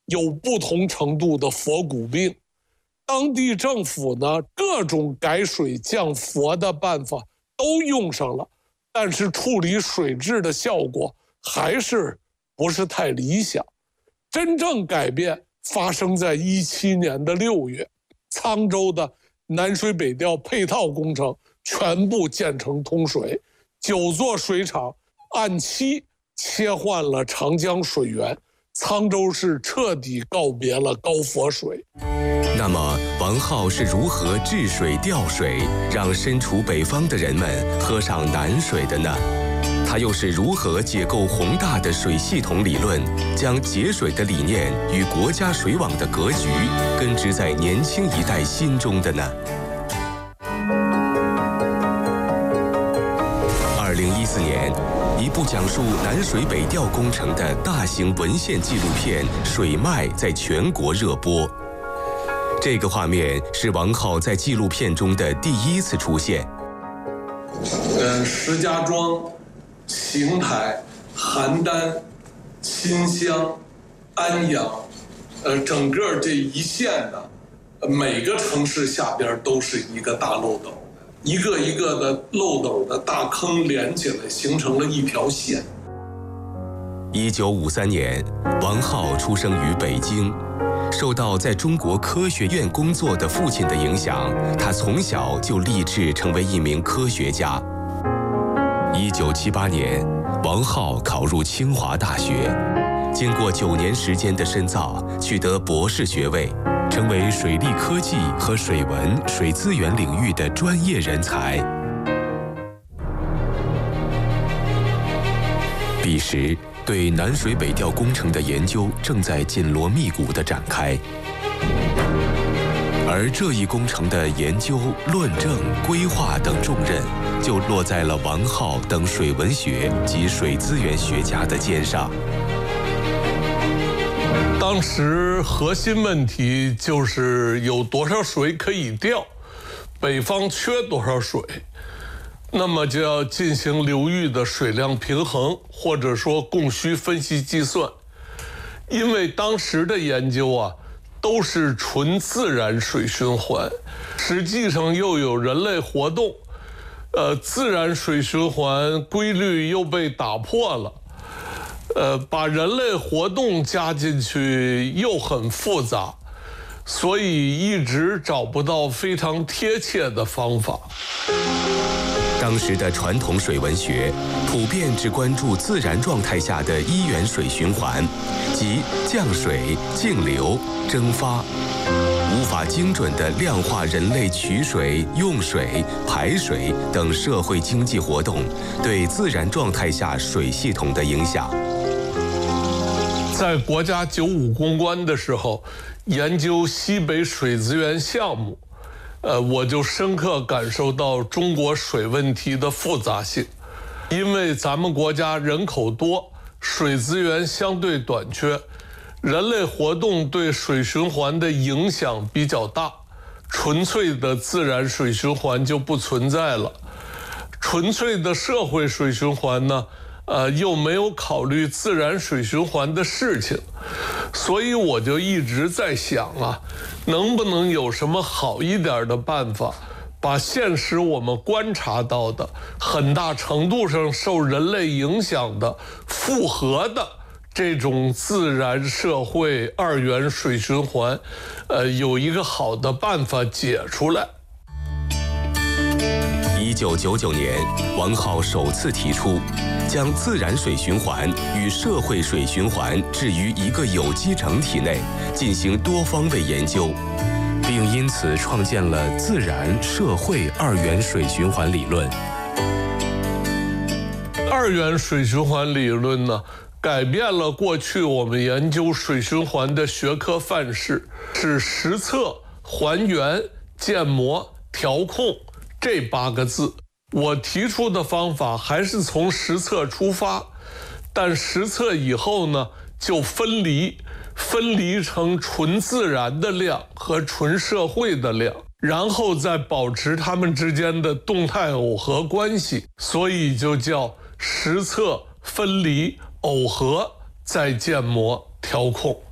有不同程度的佛骨病。当地政府呢，各种改水降佛的办法都用上了，但是处理水质的效果还是不是太理想。真正改变发生在17年的6月，沧州的南水北调配套工程全部建成通水，9座水厂按期切换了长江水源，沧州市彻底告别了高佛水。 那么王浩是如何治水调水，让身处北方的人们喝上南水的呢？他又是如何解构宏大的水系统理论，将节水的理念与国家水网的格局根植在年轻一代心中的呢？2014年，一部讲述南水北调工程的大型文献纪录片《水脉》在全国热播。这个画面是王浩在纪录片中的第一次出现。 石家庄、邢台、邯郸、新乡、安阳，整个这一线呢，每个城市下边都是一个大漏斗，一个一个的漏斗的大坑连起来，形成了一条线。 1953年，王浩出生于北京。受到在中国科学院工作的父亲的影响，他从小就立志成为一名科学家。1978年，王浩考入清华大学，经过9年时间的深造，取得博士学位，成为水利科技和水文、水资源领域的专业人才。彼时，对南水北调工程的研究正在紧锣密鼓地展开，而这一工程的研究、论证、规划等重任，就落在了王浩等水文学及水资源学家的肩上。 当时核心问题就是有多少水可以调，北方缺多少水。那么就要进行流域的水量平衡，或者说供需分析计算。因为当时的研究啊，都是纯自然水循环，实际上又有人类活动，自然水循环规律又被打破了，把人类活动加进去又很复杂，所以一直找不到非常贴切的方法。 当时的传统水文学普遍只关注自然状态下的一元水循环，即降水、径流、蒸发，无法精准地量化人类取水、用水、排水等社会经济活动对自然状态下水系统的影响。 在国家95攻关的时候，研究西北水资源项目，我就深刻感受到中国水问题的复杂性。因为咱们国家人口多，水资源相对短缺，人类活动对水循环的影响比较大，纯粹的自然水循环就不存在了。纯粹的社会水循环呢，又没有考虑自然水循环的事情，所以我就一直在想啊，能不能有什么好一点的办法，把现实我们观察到的很大程度上受人类影响的复合的这种自然社会二元水循环，有一个好的办法解出来。 1999年，王浩首次提出将自然水循环与社会水循环置于一个有机整体内，进行多方位研究，并因此创建了自然社会二元水循环理论。 二元水循环理论呢，改变了过去我们研究水循环的学科范式，是实测、还原、建模、调控这8个字。我提出的方法还是从实测出发，但实测以后呢，就分离成纯自然的量和纯社会的量，然后再保持它们之间的动态耦合关系，所以就叫实测、分离、耦合，再建模、调控。